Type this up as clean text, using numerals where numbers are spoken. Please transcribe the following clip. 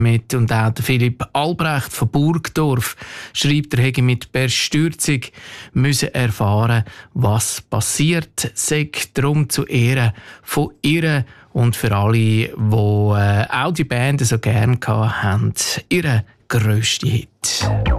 mit. Und auch der Philipp Albrecht von Burgdorf schreibt, er hätte mit Bestürzung müssen erfahren, was passiert sei. Darum zu Ehren von ihr und für alle, die auch die Band so gerne hatten, ihre grösste Hit.